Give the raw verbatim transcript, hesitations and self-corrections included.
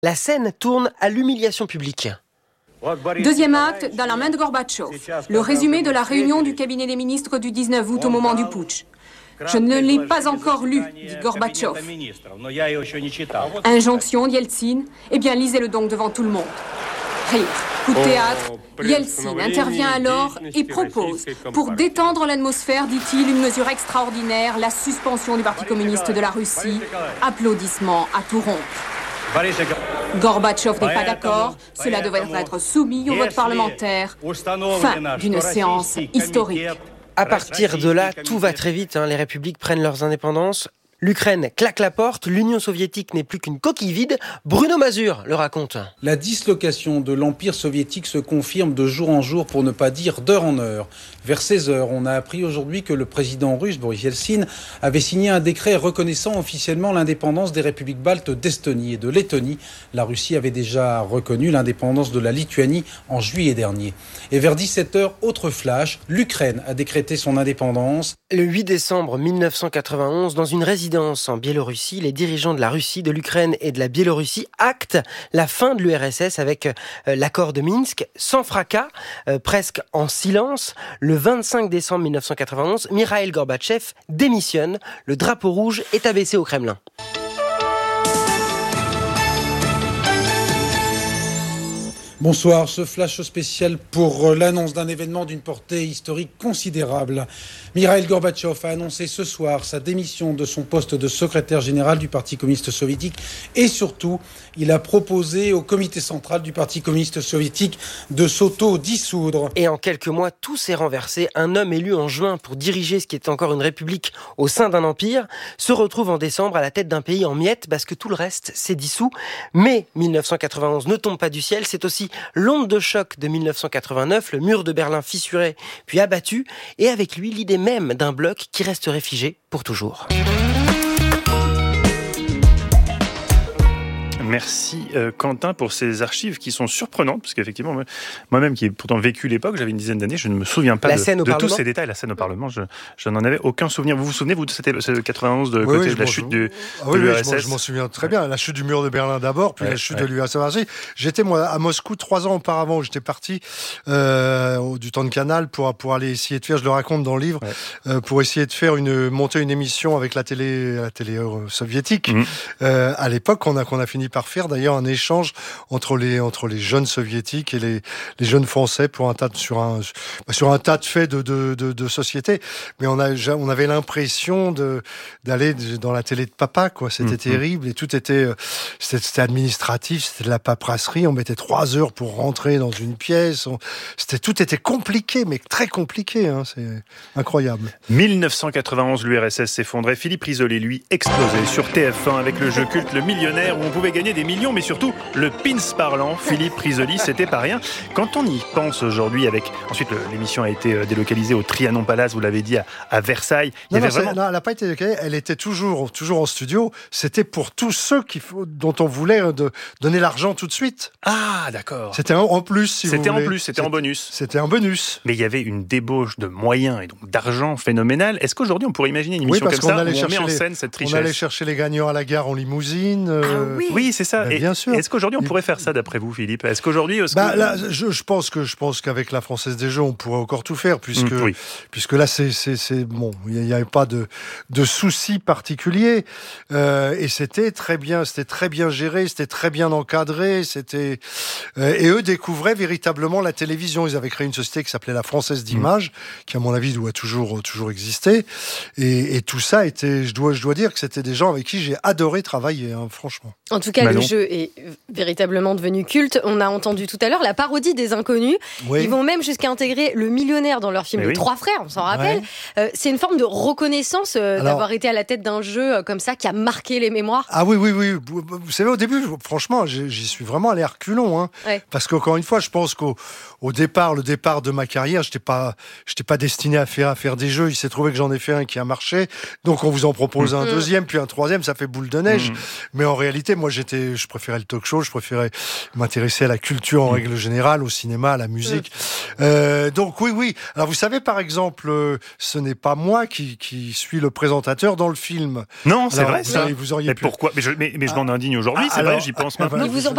La scène tourne à l'humiliation publique. Deuxième acte, dans la main de Gorbatchev. Le résumé de la réunion du cabinet des ministres du dix-neuf août au moment du putsch. Je ne l'ai pas encore lu, dit Gorbatchev. Injonction d'Yeltsin. Eh bien, lisez-le donc devant tout le monde. Rire, coup de théâtre. Yeltsin intervient alors et propose, pour détendre l'atmosphère, dit-il, une mesure extraordinaire, la suspension du Parti communiste de la Russie. Applaudissements à tout rompre. Gorbatchev n'est pas d'accord, cela devrait être soumis au vote parlementaire. Fin d'une séance historique. À partir de là, tout va très vite, hein. Les républiques prennent leurs indépendances. L'Ukraine claque la porte, l'Union soviétique n'est plus qu'une coquille vide. Bruno Mazur le raconte. La dislocation de l'Empire soviétique se confirme de jour en jour, pour ne pas dire d'heure en heure. Vers seize heures, on a appris aujourd'hui que le président russe, Boris Yeltsin, avait signé un décret reconnaissant officiellement l'indépendance des républiques baltes d'Estonie et de Lettonie. La Russie avait déjà reconnu l'indépendance de la Lituanie en juillet dernier. Et vers dix-sept heures, autre flash, l'Ukraine a décrété son indépendance. Le huit décembre mille neuf cent quatre-vingt-onze, dans une résidence en Biélorussie, les dirigeants de la Russie, de l'Ukraine et de la Biélorussie actent la fin de l'U R S S avec euh, l'accord de Minsk, sans fracas, euh, presque en silence. Le vingt-cinq décembre mille neuf cent quatre-vingt-onze, Mikhaïl Gorbatchev démissionne. Le drapeau rouge est abaissé au Kremlin. Bonsoir, ce flash spécial pour l'annonce d'un événement d'une portée historique considérable. Mikhaïl Gorbatchev a annoncé ce soir sa démission de son poste de secrétaire général du Parti communiste soviétique et surtout, il a proposé au comité central du Parti communiste soviétique de s'auto-dissoudre. Et en quelques mois, tout s'est renversé. Un homme élu en juin pour diriger ce qui était encore une république au sein d'un empire se retrouve en décembre à la tête d'un pays en miettes parce que tout le reste s'est dissous. Mais mille neuf cent quatre-vingt-onze ne tombe pas du ciel, c'est aussi l'onde de choc de mille neuf cent quatre-vingt-neuf, le mur de Berlin fissuré puis abattu, et avec lui l'idée même d'un bloc qui resterait figé pour toujours. Merci euh, Quentin pour ces archives qui sont surprenantes, parce qu'effectivement, moi-même qui ai pourtant vécu l'époque, j'avais une dizaine d'années, je ne me souviens pas la de, de tous ces détails. La scène au Parlement, je, je n'en avais aucun souvenir. Vous vous souvenez, vous, c'était le quatre-vingt-onze de oui, côté oui, de la chute du, ah, de oui, l'U R S S. Oui, je m'en souviens très bien. La chute du mur de Berlin d'abord, puis ouais, la chute ouais. de l'U R S S. J'étais moi à Moscou trois ans auparavant, où j'étais parti euh, du temps de Canal pour, pour aller essayer de faire, je le raconte dans le livre, ouais. euh, pour essayer de faire une, monter une émission avec la télé, la télé euh, soviétique. Mmh. Euh, à l'époque, qu'on a, qu'on a fini par faire d'ailleurs un échange entre les entre les jeunes soviétiques et les les jeunes français pour un tas de, sur un sur un tas de faits de de de, de société, mais on a on avait l'impression de d'aller dans la télé de papa, quoi. C'était mmh. terrible et tout était c'était, c'était administratif, c'était de la paperasserie. On mettait trois heures pour rentrer dans une pièce. On, c'était tout était compliqué, mais très compliqué. Hein, c'est incroyable. mille neuf cent quatre-vingt-onze, l'U R S S s'effondrait. Philippe Risoli, lui, explosait sur T F un avec le jeu culte Le Millionnaire, où on pouvait gagner des millions, mais surtout le pins parlant. Philippe Risoli, c'était pas rien. Quand on y pense aujourd'hui, avec ensuite l'émission a été délocalisée au Trianon Palace, vous l'avez dit, à, à Versailles. Il non, y avait non, vraiment... non, elle n'a pas été délocalisée. Elle était toujours, toujours en studio. C'était pour tous ceux qui, dont on voulait de, donner l'argent tout de suite. Ah, d'accord. C'était en, en plus, si c'était vous voulez. en plus, c'était, c'était en bonus. C'était en bonus. Mais il y avait une débauche de moyens et donc d'argent phénoménale. Est-ce qu'aujourd'hui on pourrait imaginer une émission oui, comme ça où on met en les, scène cette richesse? On allait chercher les gagnants à la gare en limousine. Euh... Ah oui, oui, c'est ça. Ben, et bien sûr. Est-ce qu'aujourd'hui on pourrait faire ça d'après vous, Philippe? Est-ce qu'aujourd'hui, est-ce bah, que... là, je, je pense que je pense qu'avec la Française des Jeux, on pourrait encore tout faire, puisque mmh, oui. puisque là, c'est c'est c'est bon, il n'y avait pas de de soucis particuliers euh, et c'était très bien, c'était très bien géré, c'était très bien encadré, c'était euh, et eux découvraient véritablement la télévision. Ils avaient créé une société qui s'appelait la Française d'Images, mmh. qui à mon avis doit toujours toujours exister, et, et tout ça était, je dois je dois dire que c'était des gens avec qui j'ai adoré travailler, hein, franchement. En tout cas, Manon. Le jeu est véritablement devenu culte. On a entendu tout à l'heure la parodie des Inconnus. Oui. Ils vont même jusqu'à intégrer le millionnaire dans leur film Les oui. Trois Frères, on s'en rappelle. Ouais. Euh, c'est une forme de reconnaissance euh, Alors, d'avoir été à la tête d'un jeu euh, comme ça qui a marqué les mémoires. Ah oui, oui, oui. Vous savez, au début, franchement, j'y suis vraiment allé à reculons. Hein, ouais. Parce qu'encore une fois, je pense qu'au au départ, le départ de ma carrière, je n'étais pas, j'étais pas destiné à faire, à faire des jeux. Il s'est trouvé que j'en ai fait un qui a marché. Donc on vous en propose mmh. un deuxième, puis un troisième, ça fait boule de neige. Mmh. Mais en réalité, moi, j'étais, je préférais le talk show, je préférais m'intéresser à la culture en mmh. règle générale, au cinéma, à la musique. Mmh. Euh, donc oui, oui. Alors vous savez, par exemple, euh, ce n'est pas moi qui, qui suis le présentateur dans le film. Non, c'est alors, vrai vous ça. Auriez, vous auriez mais pu... pourquoi Mais je, mais, mais je m'en indigne aujourd'hui, ah, c'est alors, vrai, j'y pense maintenant. Ils vous ont